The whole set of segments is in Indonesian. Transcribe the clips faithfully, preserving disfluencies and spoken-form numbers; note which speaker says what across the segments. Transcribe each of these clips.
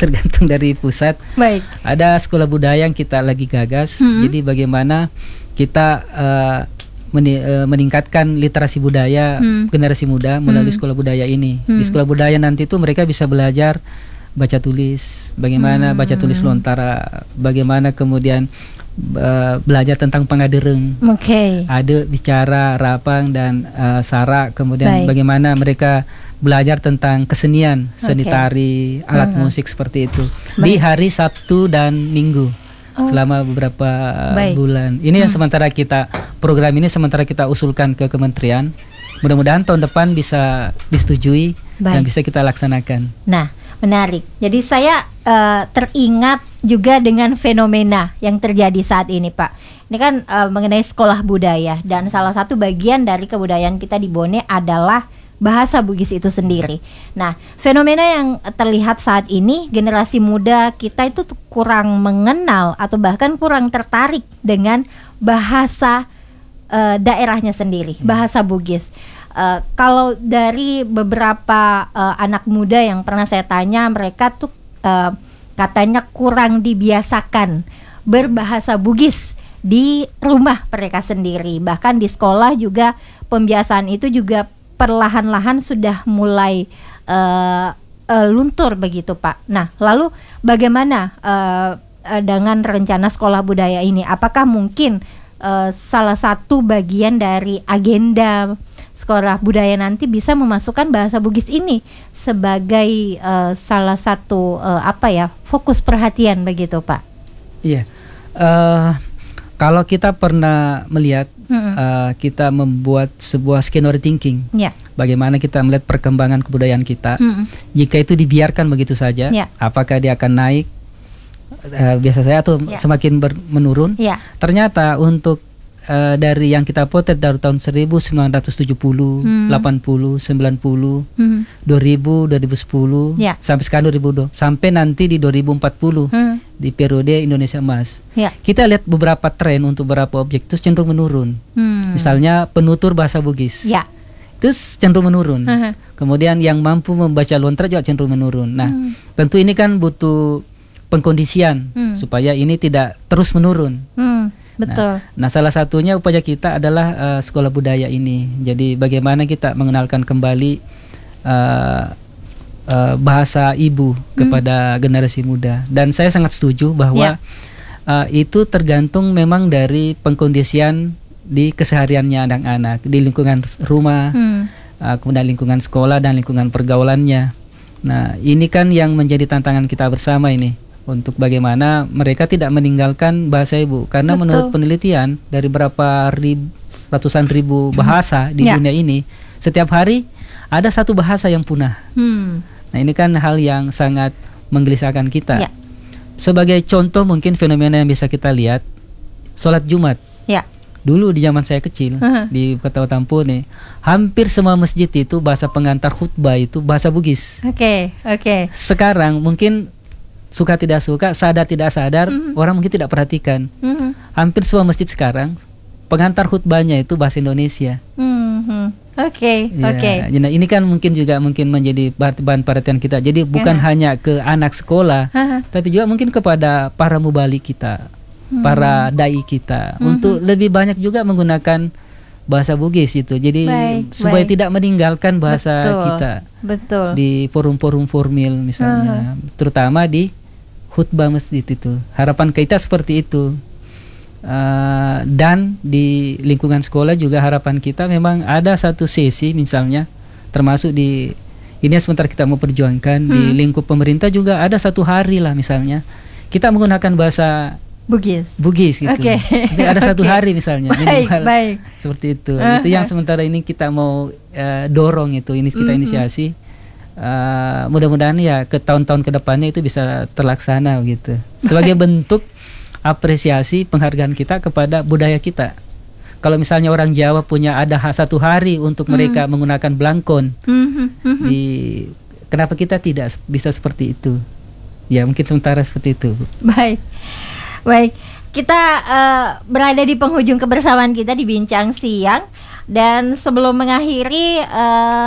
Speaker 1: tergantung dari pusat.
Speaker 2: Baik.
Speaker 1: Ada sekolah budaya yang kita lagi gagas. Hmm. Jadi bagaimana kita uh, meni- uh, meningkatkan literasi budaya hmm. generasi muda melalui hmm. sekolah budaya ini. Hmm. Di sekolah budaya nanti itu mereka bisa belajar baca tulis, bagaimana hmm. baca tulis lontara, bagaimana kemudian uh, belajar tentang pangadereng,
Speaker 2: okay.
Speaker 1: ada bicara, rapang dan uh, sara, kemudian Baik. bagaimana mereka belajar tentang kesenian, seni okay. tari, alat uh-huh. musik seperti itu Baik. di hari Sabtu dan Minggu oh. selama beberapa Baik. bulan. Ini hmm. yang sementara kita program ini sementara kita usulkan ke kementerian. Mudah-mudahan tahun depan bisa disetujui Baik. dan bisa kita laksanakan.
Speaker 2: Nah, menarik. Jadi saya uh, teringat juga dengan fenomena yang terjadi saat ini, Pak. Ini kan uh, mengenai sekolah budaya, dan salah satu bagian dari kebudayaan kita di Bone adalah bahasa Bugis itu sendiri. Nah, fenomena yang terlihat saat ini, generasi muda kita itu kurang mengenal atau bahkan kurang tertarik dengan bahasa uh, daerahnya sendiri, bahasa Bugis. Uh, kalau dari beberapa uh, anak muda yang pernah saya tanya, mereka tuh uh, katanya kurang dibiasakan berbahasa Bugis di rumah mereka sendiri. Bahkan di sekolah juga pembiasaan itu juga perlahan-lahan sudah mulai uh, uh, luntur begitu, Pak. Nah, lalu bagaimana uh, uh, dengan rencana sekolah budaya ini? Apakah mungkin uh, salah satu bagian dari agenda sekolah budaya nanti bisa memasukkan bahasa Bugis ini sebagai uh, salah satu uh, apa ya fokus perhatian begitu, Pak?
Speaker 1: Iya, uh, kalau kita pernah melihat hmm. uh, kita membuat sebuah scenario thinking, yeah. bagaimana kita melihat perkembangan kebudayaan kita, hmm. jika itu dibiarkan begitu saja, yeah. apakah dia akan naik uh, biasa saya atau yeah. semakin ber- menurun? Yeah. Ternyata untuk Uh, dari yang kita potret dari tahun seribu sembilan ratus tujuh puluh, hmm. delapan puluh, sembilan puluh, hmm. dua ribu, dua ribu sepuluh, yeah. sampai sekarang dua ribu dua, sampai nanti di dua ribu empat puluh, hmm. di periode Indonesia Emas. Yeah. Kita lihat beberapa tren untuk beberapa objek itu cenderung menurun. Hmm. Misalnya penutur bahasa Bugis. Yeah. Itu cenderung menurun. Uh-huh. Kemudian yang mampu membaca lontara juga cenderung menurun. Nah, hmm. tentu ini kan butuh pengkondisian hmm. supaya ini tidak terus menurun. Hmm.
Speaker 2: Betul.
Speaker 1: Nah, nah, salah satunya upaya kita adalah uh, sekolah budaya ini. Jadi bagaimana kita mengenalkan kembali uh, uh, bahasa ibu kepada hmm. generasi muda. Dan saya sangat setuju bahwa yeah. uh, itu tergantung memang dari pengkondisian di kesehariannya anak-anak, di lingkungan rumah, hmm. uh, kemudian lingkungan sekolah dan lingkungan pergaulannya. Nah, ini kan yang menjadi tantangan kita bersama ini. Untuk bagaimana mereka tidak meninggalkan bahasa ibu. Karena Betul. menurut penelitian dari berapa ribu, ratusan ribu bahasa di
Speaker 2: ya.
Speaker 1: dunia ini, setiap hari ada satu bahasa yang punah. hmm. Nah, ini kan hal yang sangat menggelisahkan kita. ya. Sebagai contoh mungkin fenomena yang bisa kita lihat, sholat Jumat. ya. Dulu di zaman saya kecil, uh-huh. di Kota Tampone, hampir semua masjid itu bahasa pengantar khutbah itu bahasa Bugis.
Speaker 2: Oke, okay, oke. Okay.
Speaker 1: Sekarang mungkin suka tidak suka, sadar tidak sadar, mm-hmm. orang mungkin tidak perhatikan. Mm-hmm. Hampir semua masjid sekarang pengantar khutbahnya itu bahasa Indonesia.
Speaker 2: Mm-hmm. Oke, okay,
Speaker 1: ya,
Speaker 2: oke. Okay.
Speaker 1: Nah, ini kan mungkin juga mungkin menjadi bahan perhatian kita. Jadi bukan uh-huh. hanya ke anak sekolah, uh-huh. tapi juga mungkin kepada para mubalik kita, uh-huh. para dai kita, uh-huh. untuk lebih banyak juga menggunakan bahasa Bugis itu. Jadi baik, supaya baik. tidak meninggalkan bahasa Betul. kita.
Speaker 2: Betul.
Speaker 1: Di forum-forum formal misalnya, uh-huh. terutama di khutbah masjid itu. Harapan kita seperti itu. Uh, dan di lingkungan sekolah juga harapan kita memang ada satu sesi misalnya, termasuk di ini sebentar kita mau perjuangkan hmm. di lingkup pemerintah juga ada satu hari lah misalnya kita menggunakan bahasa
Speaker 2: Bugis.
Speaker 1: Bugis gitu.
Speaker 2: Okay.
Speaker 1: Jadi ada satu okay. hari misalnya
Speaker 2: baik, baik.
Speaker 1: seperti itu.
Speaker 2: Uh-huh.
Speaker 1: Itu yang sementara ini kita mau uh, dorong itu, ini kita
Speaker 2: mm-hmm.
Speaker 1: inisiasi. Uh, mudah-mudahan ya ke tahun-tahun kedepannya itu bisa terlaksana gitu sebagai bentuk apresiasi penghargaan kita kepada budaya kita. Kalau misalnya orang Jawa punya ada satu hari untuk mereka mm. menggunakan blangkon, mm-hmm. Mm-hmm. di kenapa kita tidak bisa seperti itu? Ya mungkin sementara seperti itu.
Speaker 2: Baik, baik. Kita uh, berada di penghujung kebersamaan kita di Bincang Siang, dan sebelum mengakhiri. Uh,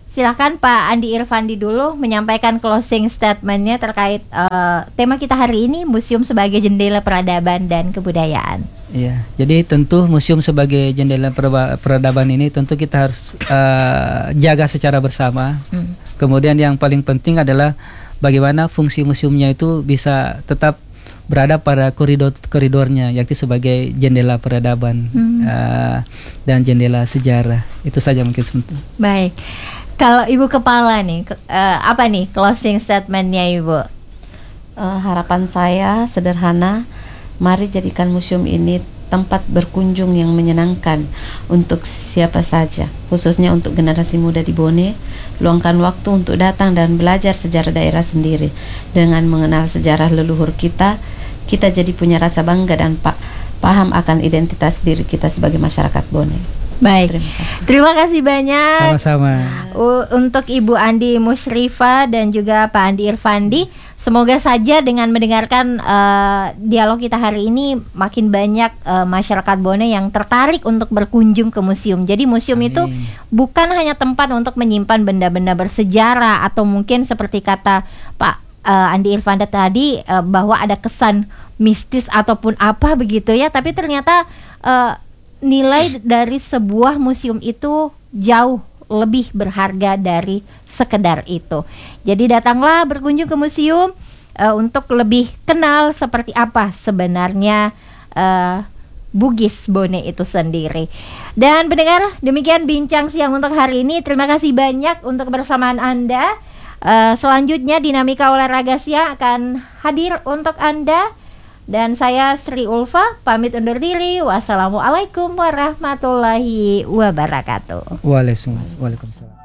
Speaker 2: Silahkan Pak Andi Irfandi dulu menyampaikan closing statementnya terkait uh, tema kita hari ini, museum sebagai jendela peradaban dan kebudayaan.
Speaker 1: Iya, jadi tentu museum sebagai jendela peradaban ini tentu kita harus uh, jaga secara bersama. Hmm. Kemudian yang paling penting adalah bagaimana fungsi museumnya itu bisa tetap berada pada koridor-koridornya, yaitu sebagai jendela peradaban hmm. uh, dan jendela sejarah. Itu saja mungkin sebentar.
Speaker 2: Baik. Kalau Ibu Kepala nih, uh, apa nih closing statementnya Ibu?
Speaker 3: Uh, harapan saya sederhana, mari jadikan museum ini tempat berkunjung yang menyenangkan untuk siapa saja, khususnya untuk generasi muda di Bone. Luangkan waktu untuk datang dan belajar sejarah daerah sendiri. Dengan mengenal sejarah leluhur kita, kita jadi punya rasa bangga dan pa- paham akan identitas diri kita sebagai masyarakat Bone.
Speaker 2: Baik, terima kasih, terima kasih banyak.
Speaker 1: Sama-sama.
Speaker 2: U- untuk Ibu Andi Musrifa dan juga Pak Andi Irfandi. Semoga saja dengan mendengarkan uh, dialog kita hari ini makin banyak uh, masyarakat Bone yang tertarik untuk berkunjung ke museum. Jadi museum Amin. Itu bukan hanya tempat untuk menyimpan benda-benda bersejarah atau mungkin seperti kata Pak uh, Andi Irfandi tadi uh, bahwa ada kesan mistis ataupun apa begitu ya. Tapi ternyata uh, nilai dari sebuah museum itu jauh lebih berharga dari sekedar itu. Jadi datanglah berkunjung ke museum uh, untuk lebih kenal seperti apa sebenarnya uh, Bugis Bone itu sendiri. Dan pendengar, demikian bincang siang untuk hari ini. Terima kasih banyak untuk kebersamaan Anda. Uh, selanjutnya Dinamika Olahraga Siang akan hadir untuk Anda. Dan saya Sri Ulfa pamit undur diri. Wassalamualaikum warahmatullahi wabarakatuh.
Speaker 1: Waalaikumsalam.